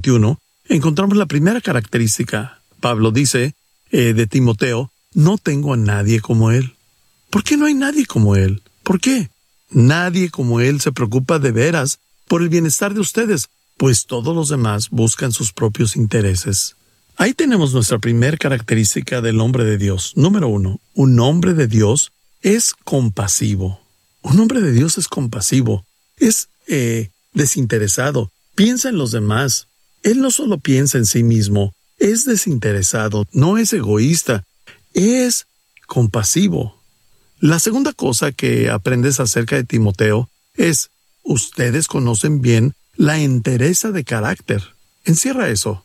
21, encontramos la primera característica. Pablo dice de Timoteo, no tengo a nadie como él. ¿Por qué no hay nadie como él? ¿Por qué? Nadie como él se preocupa de veras por el bienestar de ustedes, pues todos los demás buscan sus propios intereses. Ahí tenemos nuestra primera característica del hombre de Dios. Número 1, un hombre de Dios es compasivo. Un hombre de Dios es compasivo, es desinteresado, piensa en los demás. Él no solo piensa en sí mismo, es desinteresado, no es egoísta, es compasivo. La segunda cosa que aprendes acerca de Timoteo es, ustedes conocen bien la entereza de carácter. Encierra eso.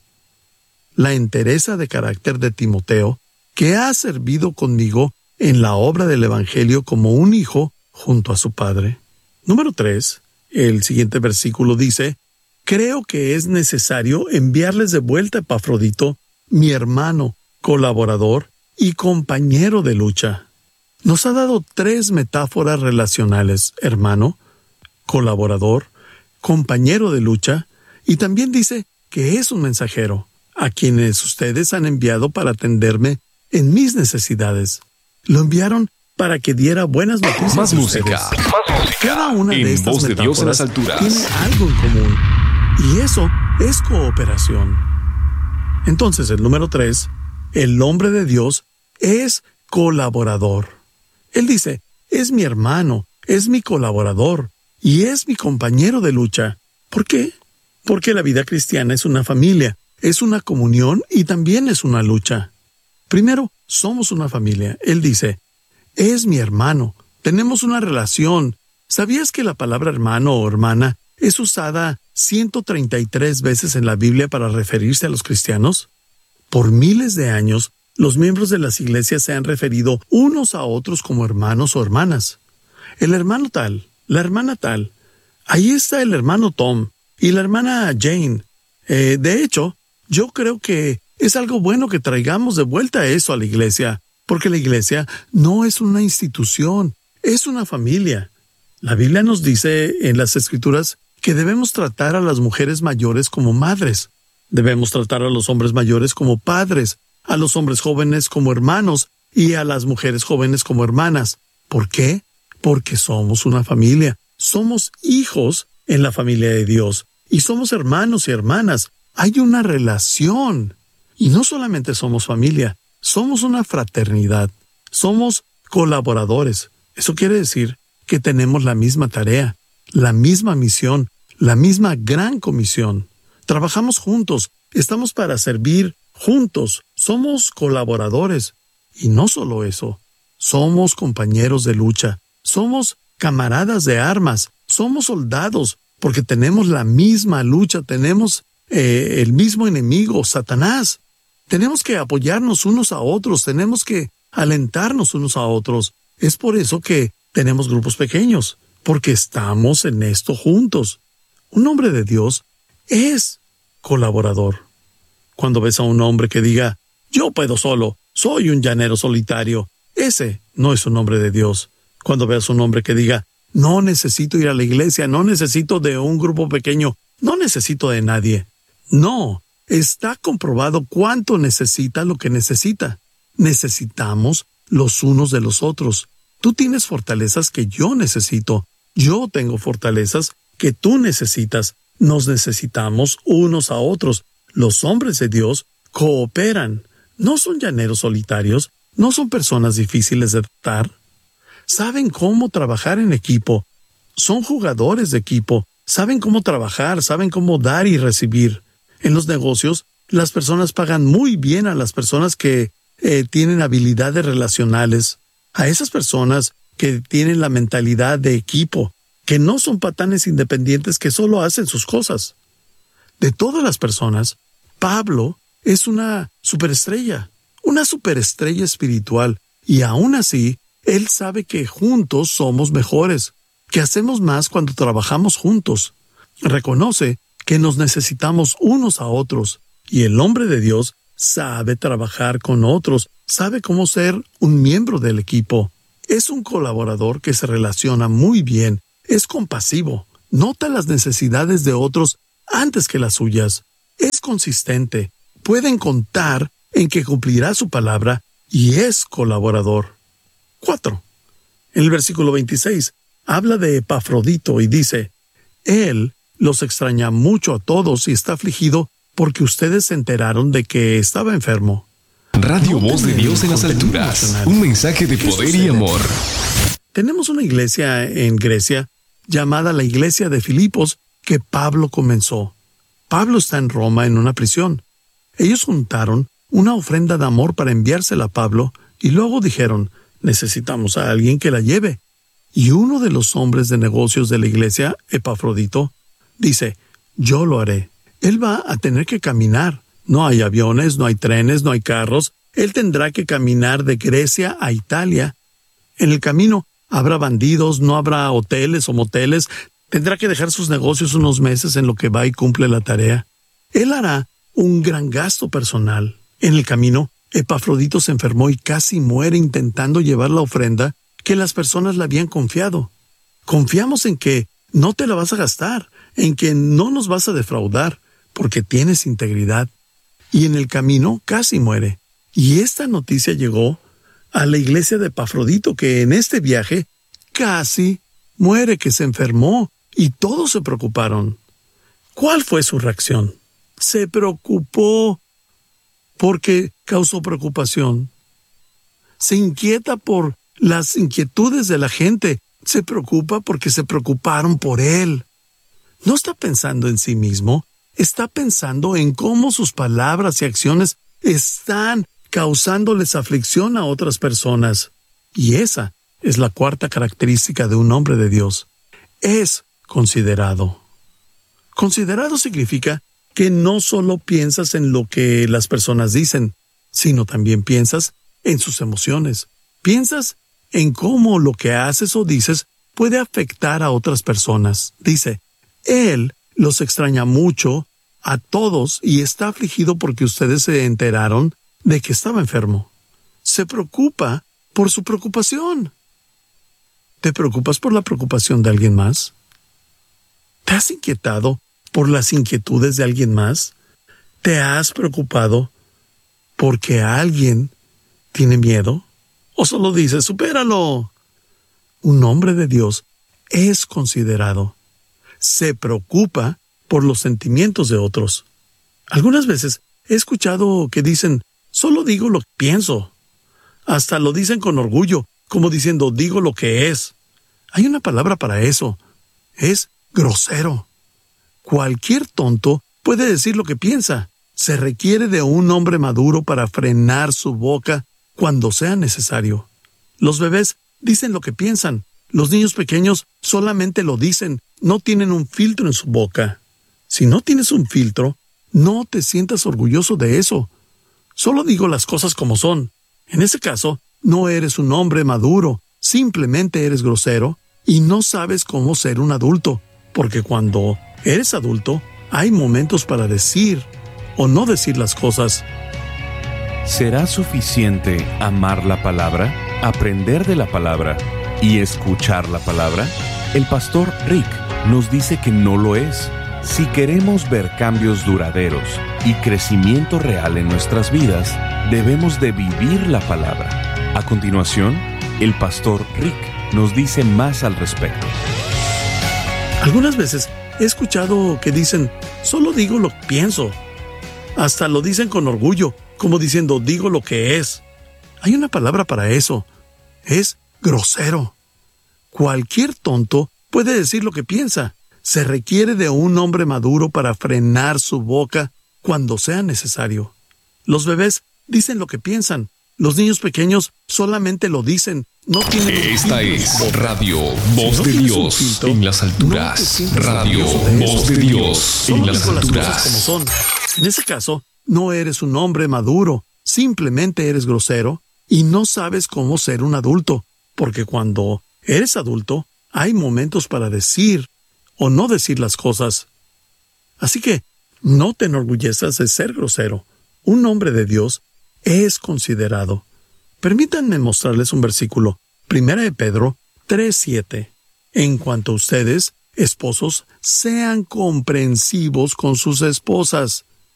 La entereza de carácter de Timoteo, que ha servido conmigo en la obra del Evangelio como un hijo junto a su padre. Número 3, el siguiente versículo dice, creo que es necesario enviarles de vuelta a Epafrodito, mi hermano, colaborador y compañero de lucha. Nos ha dado 3 metáforas relacionales, hermano, colaborador, compañero de lucha, y también dice que es un mensajero, a quienes ustedes han enviado para atenderme en mis necesidades. Lo enviaron para que diera buenas noticias. Más música, más música. Cada una de estas Voz de Dios en las metáforas alturas tiene algo en común, y eso es cooperación. Entonces, el número 3, el hombre de Dios es colaborador. Él dice, es mi hermano, es mi colaborador y es mi compañero de lucha. ¿Por qué? Porque la vida cristiana es una familia, es una comunión y también es una lucha. Primero, somos una familia. Él dice, es mi hermano, tenemos una relación. ¿Sabías que la palabra hermano o hermana es usada 133 veces en la Biblia para referirse a los cristianos? Por miles de años, los miembros de las iglesias se han referido unos a otros como hermanos o hermanas. El hermano tal, la hermana tal. Ahí está el hermano Tom y la hermana Jane. De hecho, yo creo que es algo bueno que traigamos de vuelta eso a la iglesia, porque la iglesia no es una institución, es una familia. La Biblia nos dice en las Escrituras que debemos tratar a las mujeres mayores como madres. Debemos tratar a los hombres mayores como padres, a los hombres jóvenes como hermanos y a las mujeres jóvenes como hermanas. ¿Por qué? Porque somos una familia. Somos hijos en la familia de Dios y somos hermanos y hermanas. Hay una relación. Y no solamente somos familia, somos una fraternidad. Somos colaboradores. Eso quiere decir que tenemos la misma tarea, la misma misión, la misma gran comisión. Trabajamos juntos, estamos para servir juntos, somos colaboradores. Y no solo eso, somos compañeros de lucha, somos camaradas de armas, somos soldados, porque tenemos la misma lucha, tenemos el mismo enemigo, Satanás. Tenemos que apoyarnos unos a otros, tenemos que alentarnos unos a otros. Es por eso que tenemos grupos pequeños, porque estamos en esto juntos. Un hombre de Dios es colaborador. Cuando ves a un hombre que diga, yo puedo solo, soy un llanero solitario, ese no es un hombre de Dios. Cuando veas a un hombre que diga, no necesito ir a la iglesia, no necesito de un grupo pequeño, no necesito de nadie. No, está comprobado cuánto necesita lo que necesita. Necesitamos los unos de los otros. Tú tienes fortalezas que yo necesito. Yo tengo fortalezas que tú necesitas. Nos necesitamos unos a otros. Los hombres de Dios cooperan. No son llaneros solitarios. No son personas difíciles de tratar. Saben cómo trabajar en equipo. Son jugadores de equipo. Saben cómo trabajar. Saben cómo dar y recibir. En los negocios, las personas pagan muy bien a las personas que tienen habilidades relacionales. A esas personas que tienen la mentalidad de equipo, que no son patanes independientes que solo hacen sus cosas. De todas las personas, Pablo es una superestrella espiritual, y aún así, él sabe que juntos somos mejores, que hacemos más cuando trabajamos juntos. Reconoce que nos necesitamos unos a otros, y el hombre de Dios sabe trabajar con otros, sabe cómo ser un miembro del equipo. Es un colaborador que se relaciona muy bien, es compasivo, nota las necesidades de otros antes que las suyas. es consistente, pueden contar en que cumplirá su palabra y es colaborador. 4. En el versículo 26 habla de Epafrodito y dice: Él los extraña mucho a todos y está afligido porque ustedes se enteraron de que estaba enfermo. Radio Voz de Dios en las alturas. Un mensaje de poder y amor. Tenemos una iglesia en Grecia llamada la Iglesia de Filipos que Pablo comenzó. Pablo está en Roma en una prisión. Ellos juntaron una ofrenda de amor para enviársela a Pablo y luego dijeron: necesitamos a alguien que la lleve. Y uno de los hombres de negocios de la iglesia, Epafrodito, dice: yo lo haré. Él va a tener que caminar. No hay aviones, no hay trenes, no hay carros. Él tendrá que caminar de Grecia a Italia. En el camino habrá bandidos, no habrá hoteles o moteles. Tendrá que dejar sus negocios unos meses en lo que va y cumple la tarea. Él hará un gran gasto personal. En el camino, Epafrodito se enfermó y casi muere intentando llevar la ofrenda que las personas le habían confiado. Confiamos en que no te la vas a gastar, en que no nos vas a defraudar, porque tienes integridad. Y en el camino casi muere. Y esta noticia llegó a la iglesia de Epafrodito, que en este viaje casi muere, que se enfermó, y todos se preocuparon. ¿Cuál fue su reacción? Se preocupó porque causó preocupación. Se inquieta por las inquietudes de la gente. Se preocupa porque se preocuparon por él. No está pensando en sí mismo, está pensando en cómo sus palabras y acciones están causándoles aflicción a otras personas. Y esa es la cuarta característica de un hombre de Dios. Es considerado. Considerado significa que no solo piensas en lo que las personas dicen, sino también piensas en sus emociones. Piensas en cómo lo que haces o dices puede afectar a otras personas. Dice: Él los extraña mucho a todos y está afligido porque ustedes se enteraron de que estaba enfermo. Se preocupa por su preocupación. ¿Te preocupas por la preocupación de alguien más? ¿Te has inquietado por las inquietudes de alguien más? ¿Te has preocupado porque alguien tiene miedo? ¿O solo dices: supéralo? Un hombre de Dios es considerado. Se preocupa por los sentimientos de otros. Algunas veces he escuchado que dicen: solo digo lo que pienso. Hasta lo dicen con orgullo, como diciendo: digo lo que es. Hay una palabra para eso. Es grosero. Cualquier tonto puede decir lo que piensa. Se requiere de un hombre maduro para frenar su boca cuando sea necesario. Los bebés dicen lo que piensan. Los niños pequeños solamente lo dicen. No tienen un filtro en su boca. Si no tienes un filtro, no te sientas orgulloso de eso. Solo digo las cosas como son. En ese caso, no eres un hombre maduro. Simplemente eres grosero y no sabes cómo ser un adulto. Porque cuando eres adulto, hay momentos para decir o no decir las cosas. ¿Será suficiente amar la palabra, aprender de la palabra y escuchar la palabra? El pastor Rick nos dice que no lo es. Si queremos ver cambios duraderos y crecimiento real en nuestras vidas, debemos de vivir la palabra. A continuación, el pastor Rick nos dice más al respecto. Algunas veces he escuchado que dicen: solo digo lo que pienso. Hasta lo dicen con orgullo, como diciendo: digo lo que es. Hay una palabra para eso. Es grosero. Cualquier tonto puede decir lo que piensa. Se requiere de un hombre maduro para frenar su boca cuando sea necesario. Los bebés dicen lo que piensan. Los niños pequeños solamente lo dicen. No tienen Esta es Radio Voz de Dios en las alturas. Radio Voz de Dios en las alturas. Como son. En ese caso, no eres un hombre maduro. Simplemente eres grosero y no sabes cómo ser un adulto. Porque cuando eres adulto, hay momentos para decir o no decir las cosas. Así que no te enorgullezcas de ser grosero. Un hombre de Dios es considerado. Permítanme mostrarles un versículo. 1 de Pedro 3:7. En cuanto a ustedes, esposos, sean comprensivos con sus esposas.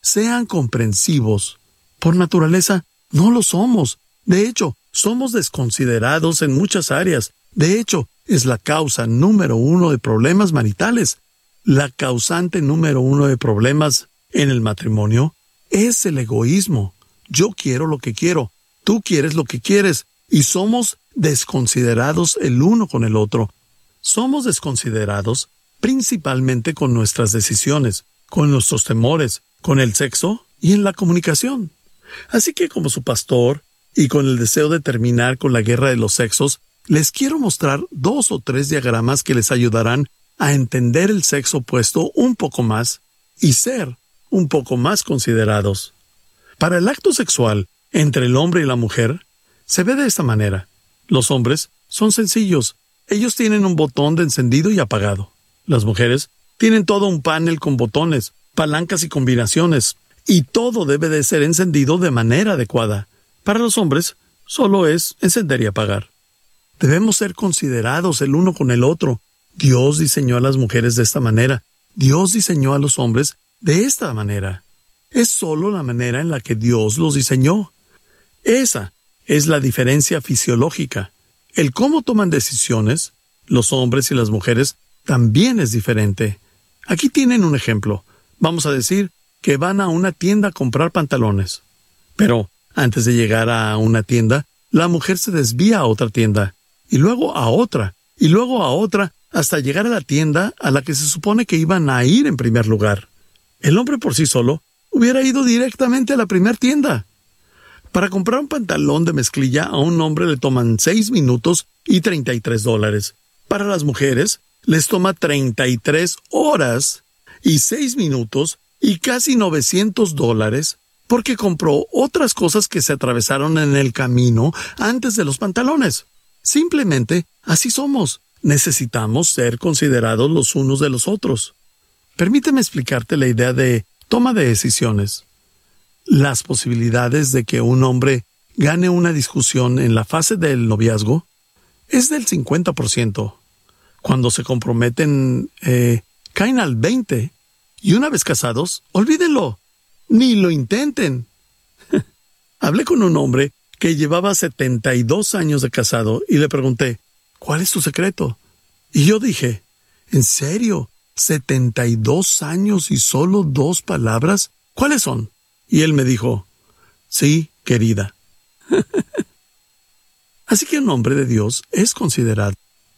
sean comprensivos. Por naturaleza, no lo somos. De hecho, somos desconsiderados en muchas áreas. De hecho, es la causa número 1 de problemas maritales. La causante número 1 de problemas en el matrimonio es el egoísmo. Yo quiero lo que quiero, tú quieres lo que quieres, y somos desconsiderados el uno con el otro. Somos desconsiderados principalmente con nuestras decisiones, con nuestros temores, con el sexo y en la comunicación. Así que como su pastor, y con el deseo de terminar con la guerra de los sexos, les quiero mostrar 2 o 3 diagramas que les ayudarán a entender el sexo opuesto un poco más y ser un poco más considerados. Para el acto sexual entre el hombre y la mujer, se ve de esta manera. Los hombres son sencillos. Ellos tienen un botón de encendido y apagado. Las mujeres tienen todo un panel con botones, palancas y combinaciones, y todo debe de ser encendido de manera adecuada. Para los hombres, solo es encender y apagar. Debemos ser considerados el uno con el otro. Dios diseñó a las mujeres de esta manera. Dios diseñó a los hombres de esta manera. Es solo la manera en la que Dios los diseñó. Esa es la diferencia fisiológica. El cómo toman decisiones, los hombres y las mujeres, también es diferente. Aquí tienen un ejemplo. Vamos a decir que van a una tienda a comprar pantalones. Pero antes de llegar a una tienda, la mujer se desvía a otra tienda, y luego a otra, y luego a otra, hasta llegar a la tienda a la que se supone que iban a ir en primer lugar. El hombre por sí solo hubiera ido directamente a la primera tienda. Para comprar un pantalón de mezclilla a un hombre le toman 6 minutos y $33. Para las mujeres les toma 33 horas y 6 minutos y casi $900 porque compró otras cosas que se atravesaron en el camino antes de los pantalones. Simplemente así somos. Necesitamos ser considerados los unos de los otros. Permíteme explicarte la idea de toma de decisiones. Las posibilidades de que un hombre gane una discusión en la fase del noviazgo es del 50%. Cuando se comprometen, caen al 20%. Y una vez casados, olvídenlo. Ni lo intenten. Hablé con un hombre que llevaba 72 años de casado y le pregunté, ¿cuál es tu secreto? Y yo dije, ¿en serio? ¿72 años y solo 2 palabras? ¿Cuáles son? Y él me dijo, sí, querida. Así que un hombre de Dios es considerado.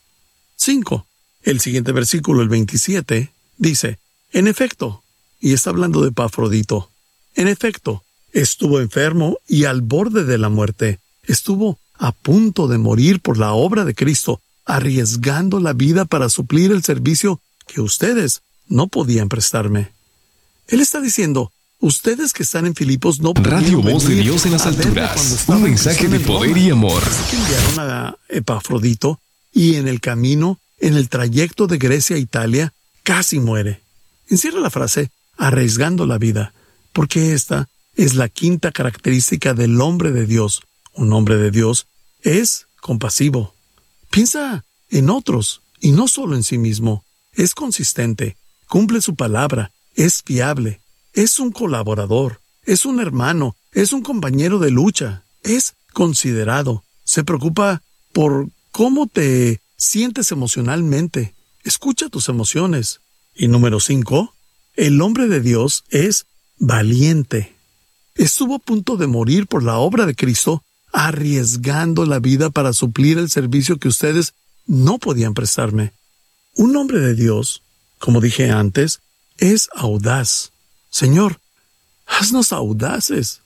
5. El siguiente versículo, el 27, dice, en efecto, y está hablando de Epafrodito, en efecto, estuvo enfermo y al borde de la muerte. Estuvo a punto de morir por la obra de Cristo, arriesgando la vida para suplir el servicio que ustedes no podían prestarme. Él está diciendo, ustedes que están en Filipos no podían Radio Voz de venir Dios en las a verme cuando alturas. estaba Un en mensaje prisión de en poder Roma. y amor. Así que enviaron a Epafrodito y en el camino, en el trayecto de Grecia a Italia, casi muere. Encierra la frase, arriesgando la vida, porque esta es la 5ª característica del hombre de Dios. Un hombre de Dios es compasivo. Piensa en otros y no solo en sí mismo. Es consistente, cumple su palabra, es fiable, es un colaborador, es un hermano, es un compañero de lucha, es considerado, se preocupa por cómo te sientes emocionalmente, escucha tus emociones. Y número 5, el hombre de Dios es valiente. Estuvo a punto de morir por la obra de Cristo, arriesgando la vida para suplir el servicio que ustedes no podían prestarme. Un hombre de Dios, como dije antes, es audaz. Señor, haznos audaces.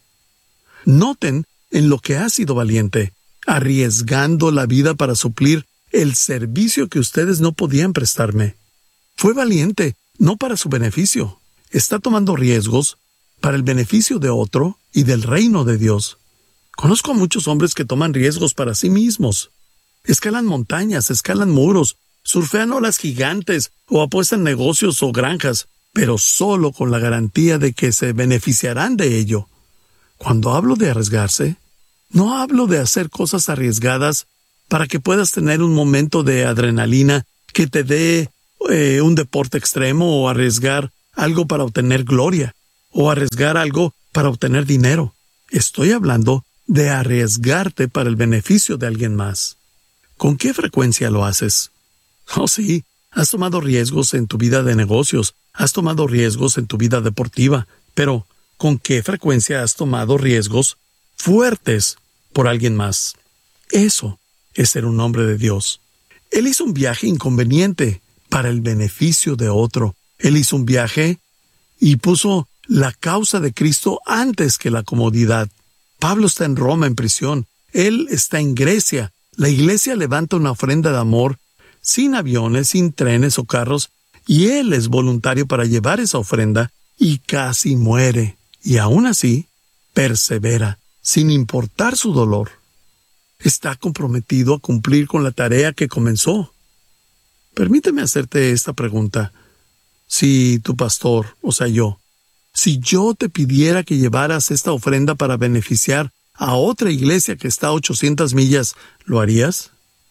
Noten en lo que ha sido valiente, arriesgando la vida para suplir el servicio que ustedes no podían prestarme. Fue valiente, no para su beneficio. Está tomando riesgos para el beneficio de otro y del reino de Dios. Conozco a muchos hombres que toman riesgos para sí mismos. Escalan montañas, escalan muros, surfean olas gigantes o apuestan negocios o granjas, pero solo con la garantía de que se beneficiarán de ello. Cuando hablo de arriesgarse, no hablo de hacer cosas arriesgadas para que puedas tener un momento de adrenalina que te dé un deporte extremo o arriesgar algo para obtener gloria. o arriesgar algo para obtener dinero. Estoy hablando de arriesgarte para el beneficio de alguien más. ¿Con qué frecuencia lo haces? Oh, sí, has tomado riesgos en tu vida de negocios, has tomado riesgos en tu vida deportiva, pero ¿con qué frecuencia has tomado riesgos fuertes por alguien más? Eso es ser un hombre de Dios. Él hizo un viaje inconveniente para el beneficio de otro. Él hizo un viaje y puso la causa de Cristo antes que la comodidad. Pablo está en Roma en prisión. Él está en Grecia. La iglesia levanta una ofrenda de amor sin aviones, sin trenes o carros, y él es voluntario para llevar esa ofrenda y casi muere. Y aún así, persevera, sin importar su dolor. Está comprometido a cumplir con la tarea que comenzó. Permíteme hacerte esta pregunta. Si tu pastor, o sea yo, si yo te pidiera que llevaras esta ofrenda para beneficiar a otra iglesia que está a 800 millas, ¿lo harías?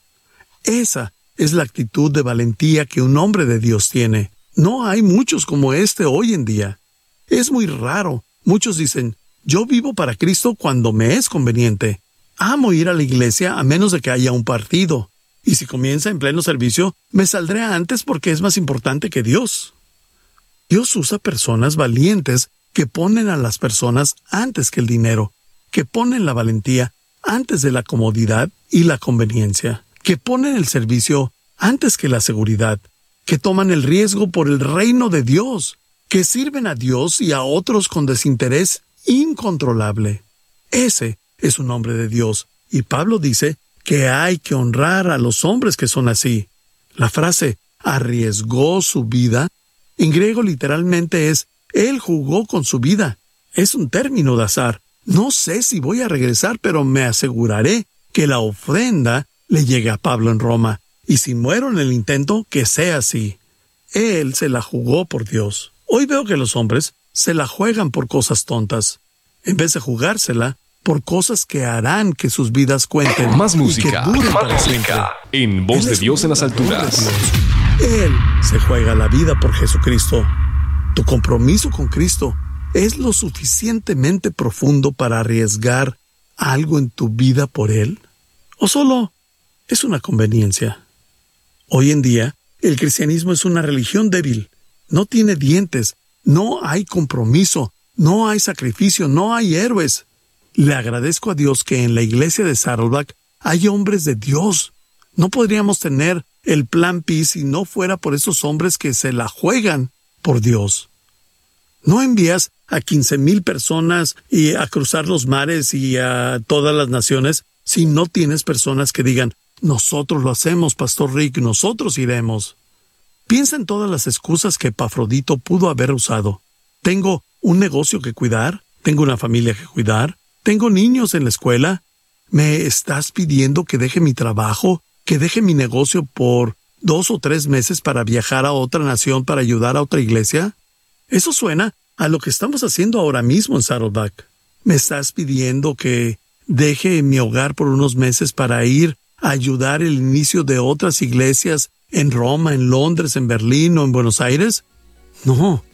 Esa es la actitud de valentía que un hombre de Dios tiene. No hay muchos como este hoy en día. Es muy raro. Muchos dicen, yo vivo para Cristo cuando me es conveniente. Amo ir a la iglesia a menos de que haya un partido. Y si comienza en pleno servicio, me saldré antes porque es más importante que Dios. Dios usa personas valientes que ponen a las personas antes que el dinero, que ponen la valentía antes de la comodidad y la conveniencia, que ponen el servicio antes que la seguridad, que toman el riesgo por el reino de Dios, que sirven a Dios y a otros con desinterés incontrolable. Ese es un hombre de Dios, y Pablo dice que hay que honrar a los hombres que son así. La frase arriesgó su vida en griego literalmente es él jugó con su vida. Es un término de azar. No sé si voy a regresar, pero me aseguraré que la ofrenda le llegue a Pablo en Roma. Y si muero en el intento, que sea así. Él se la jugó por Dios. Hoy veo que los hombres se la juegan por cosas tontas, en vez de jugársela por cosas que harán que sus vidas cuenten. Más música, y que duren más para siempre. música. En Voz de Dios en las alturas. Él se juega la vida por Jesucristo. Tu compromiso con Cristo es lo suficientemente profundo para arriesgar algo en tu vida por Él, ¿o solo es una conveniencia? Hoy en día, el cristianismo es una religión débil. No tiene dientes, no hay compromiso, no hay sacrificio, no hay héroes. Le agradezco a Dios que en la iglesia de Saddleback hay hombres de Dios. No podríamos tener el plan Pi si no fuera por esos hombres que se la juegan por Dios. No envías a 15,000 personas y a cruzar los mares y a todas las naciones si no tienes personas que digan, nosotros lo hacemos, Pastor Rick, nosotros iremos. Piensa en todas las excusas que Epafrodito pudo haber usado. Tengo un negocio que cuidar, tengo una familia que cuidar, tengo niños en la escuela. ¿Me estás pidiendo que deje mi trabajo, que deje mi negocio por 2 o 3 meses para viajar a otra nación para ayudar a otra iglesia? Eso suena a lo que estamos haciendo ahora mismo en Saddleback. ¿Me estás pidiendo que deje mi hogar por unos meses para ir a ayudar el inicio de otras iglesias en Roma, en Londres, en Berlín o en Buenos Aires? No,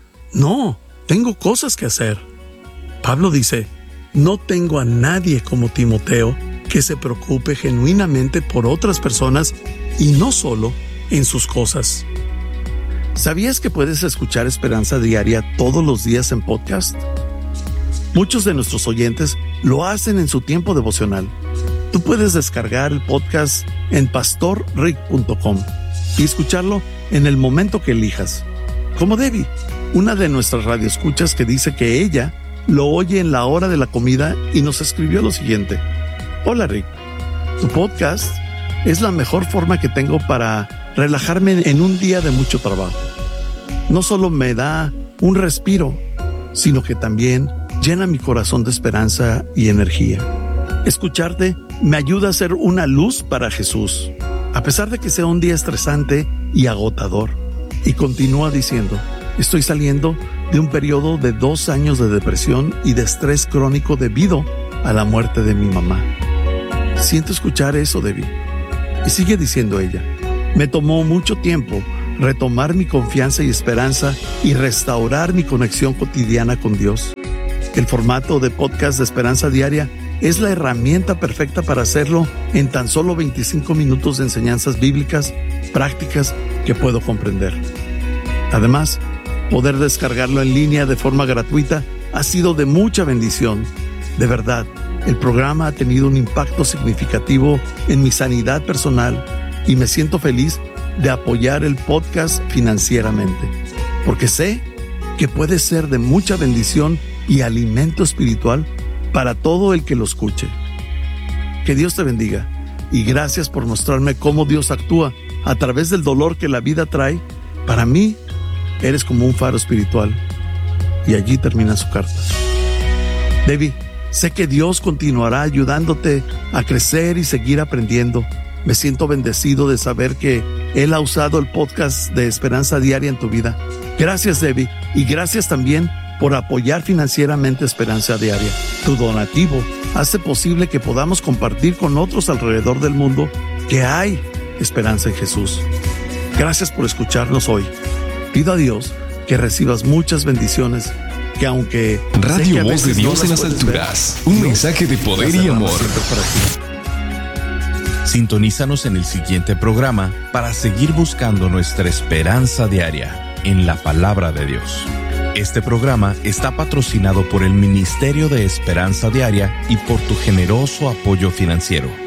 tengo cosas que hacer. Pablo dice, no tengo a nadie como Timoteo que se preocupe genuinamente por otras personas y no solo en sus cosas. ¿Sabías que puedes escuchar Esperanza Diaria todos los días en podcast? Muchos de nuestros oyentes lo hacen en su tiempo devocional. Tú puedes descargar el podcast en pastorrick.com y escucharlo en el momento que elijas. Como Debbie, una de nuestras radioescuchas que dice que ella lo oye en la hora de la comida y nos escribió lo siguiente. Hola Rick, tu podcast es la mejor forma que tengo para relajarme en un día de mucho trabajo. No solo me da un respiro, sino que también llena mi corazón de esperanza y energía. Escucharte me ayuda a ser una luz para Jesús, a pesar de que sea un día estresante y agotador. Y continúa diciendo, estoy saliendo de un periodo de 2 años de depresión y de estrés crónico debido a la muerte de mi mamá. Siento escuchar eso, Debbie. Y sigue diciendo ella, me tomó mucho tiempo retomar mi confianza y esperanza y restaurar mi conexión cotidiana con Dios. El formato de podcast de Esperanza Diaria es la herramienta perfecta para hacerlo en tan solo 25 minutos de enseñanzas bíblicas prácticas que puedo comprender. Además, poder descargarlo en línea de forma gratuita ha sido de mucha bendición. De verdad, el programa ha tenido un impacto significativo en mi sanidad personal y me siento feliz de apoyar el podcast financieramente, porque sé que puede ser de mucha bendición y alimento espiritual para todo el que lo escuche. Que Dios te bendiga y gracias por mostrarme cómo Dios actúa a través del dolor que la vida trae. Para mí, eres como un faro espiritual. Y allí termina su carta. Debbie, sé que Dios continuará ayudándote a crecer y seguir aprendiendo. Me siento bendecido de saber que Él ha usado el podcast de Esperanza Diaria en tu vida. Gracias, Debbie, y gracias también por apoyar financieramente Esperanza Diaria. Tu donativo hace posible que podamos compartir con otros alrededor del mundo que hay esperanza en Jesús. Gracias por escucharnos hoy. Pido a Dios que recibas muchas bendiciones, que aunque Radio Voz de Dios en las alturas, un mensaje de poder y amor. Sintonízanos en el siguiente programa para seguir buscando nuestra esperanza diaria en la palabra de Dios. Este programa está patrocinado por el Ministerio de Esperanza Diaria y por tu generoso apoyo financiero.